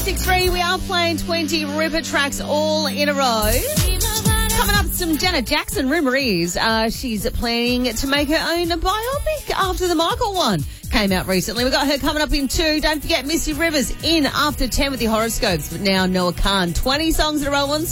1063. We are playing 20 Ripper tracks all in a row. Coming up, some Janet Jackson. Rumour is she's planning to make her own biopic after the Michael one came out recently. We got her coming up in 2. Don't forget Missy Rivers in after 10 with the horoscopes. But now Noah Khan, 20 songs in a row on